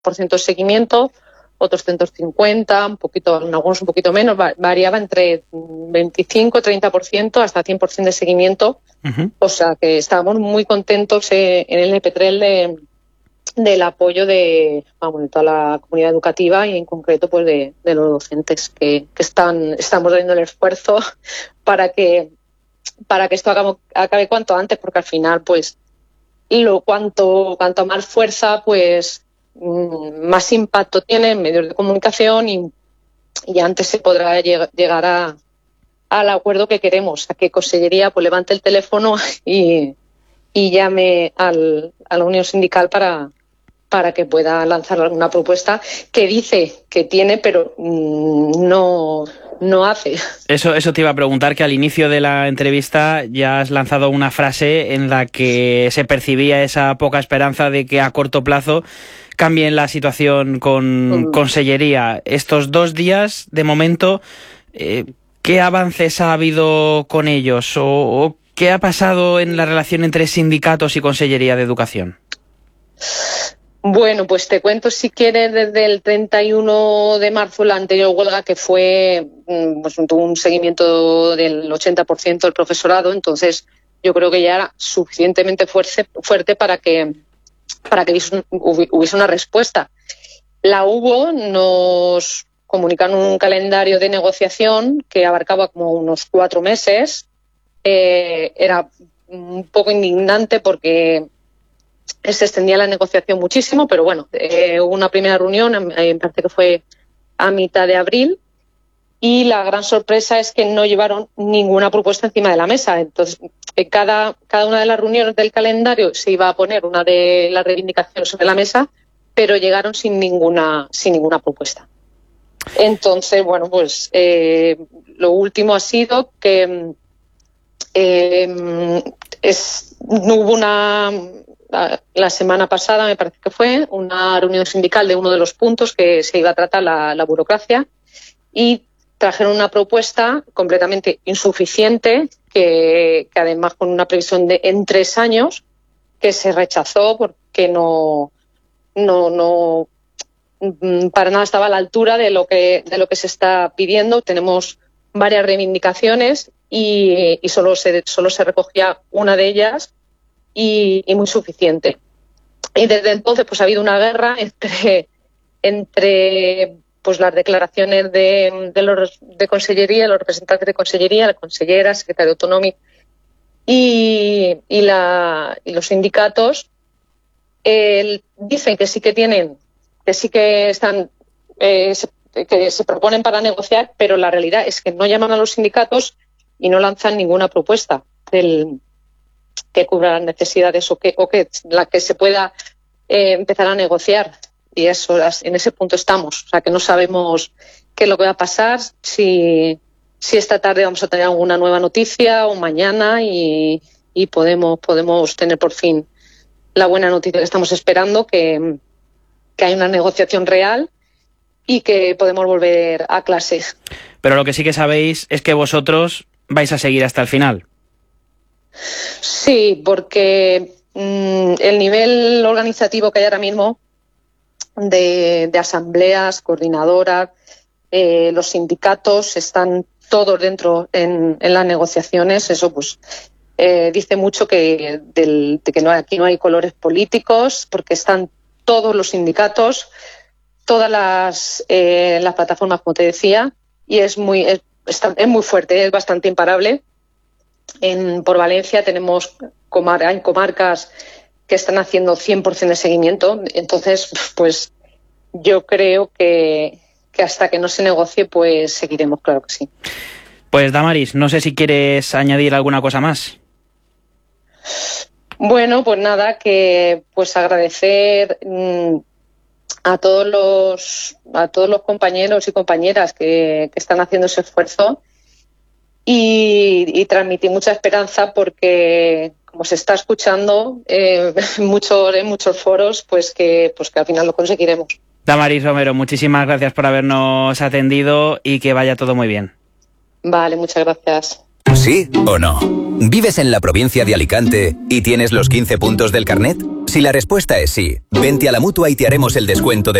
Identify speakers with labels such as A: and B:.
A: de seguimiento, otros centros 50, algunos un poquito menos, variaba entre 25-30% hasta 100% de seguimiento. Uh-huh. O sea que estábamos muy contentos en el NP3 del apoyo de toda la comunidad educativa y en concreto pues de los docentes que estamos dando el esfuerzo para que esto acabe cuanto antes, porque al final pues cuanto más fuerza pues más impacto tiene en medios de comunicación y antes se podrá llegar al acuerdo que queremos, a que Consellería pues levante el teléfono y llame a la Unión Sindical para que pueda lanzar alguna propuesta que dice que tiene, pero no hace.
B: Eso te iba a preguntar, que al inicio de la entrevista ya has lanzado una frase en la que se percibía esa poca esperanza de que a corto plazo cambie la situación con Consellería. Estos 2 días, de momento, ¿qué avances ha habido con ellos? ¿O qué ha pasado en la relación entre sindicatos y Consellería de Educación?
A: Bueno, pues te cuento si quieres desde el 31 de marzo, la anterior huelga, que fue tuvo un seguimiento del 80% del profesorado, entonces yo creo que ya era suficientemente fuerte para que hubiese una respuesta. La hubo, nos comunicaron un calendario de negociación que abarcaba como unos 4 meses. Era un poco indignante porque se extendía la negociación muchísimo, pero bueno, hubo una primera reunión, me parece que fue a mitad de abril, y la gran sorpresa es que no llevaron ninguna propuesta encima de la mesa. Entonces, cada una de las reuniones del calendario se iba a poner una de las reivindicaciones sobre la mesa, pero llegaron sin ninguna propuesta. Entonces, bueno, pues lo último ha sido que hubo la semana pasada, me parece que fue, una reunión sindical de uno de los puntos que se iba a tratar la burocracia, y trajeron una propuesta completamente insuficiente que además con una previsión de en 3 años, que se rechazó porque no para nada estaba a la altura de lo que se está pidiendo. Tenemos varias reivindicaciones y solo se recogía una de ellas y muy suficiente. Y desde entonces pues ha habido una guerra entre pues las declaraciones de Consellería, los representantes de Consellería, la consellera, secretario autonómico y los sindicatos. Dicen que sí que están que se proponen para negociar, pero la realidad es que no llaman a los sindicatos y no lanzan ninguna propuesta que cubra las necesidades o que la que se pueda empezar a negociar. Y eso, en ese punto estamos. O sea, que no sabemos qué es lo que va a pasar, si esta tarde vamos a tener alguna nueva noticia o mañana y podemos tener por fin la buena noticia que estamos esperando, que hay una negociación real y que podemos volver a clase.
B: Pero lo que sí que sabéis es que vosotros vais a seguir hasta el final.
A: Sí, porque el nivel organizativo que hay ahora mismo de asambleas, coordinadoras, los sindicatos están todos dentro en las negociaciones. Eso pues dice mucho de que aquí no hay colores políticos, porque están todos los sindicatos, todas las plataformas, como te decía, y es muy fuerte, es bastante imparable. Por Valencia tenemos hay comarcas que están haciendo 100% de seguimiento. Entonces, pues yo creo que hasta que no se negocie, pues seguiremos, claro que sí.
B: Pues Damaris, no sé si quieres añadir alguna cosa más.
A: Bueno, pues nada, que pues agradecer a todos los compañeros y compañeras que están haciendo ese esfuerzo y transmitir mucha esperanza, porque como se está escuchando en muchos foros, pues que al final lo conseguiremos.
B: Damaris Romero, muchísimas gracias por habernos atendido y que vaya todo muy bien.
A: Vale, muchas gracias.
C: ¿Sí o no? ¿Vives en la provincia de Alicante y tienes los 15 puntos del carnet? Si la respuesta es sí, vente a la Mutua y te haremos el descuento de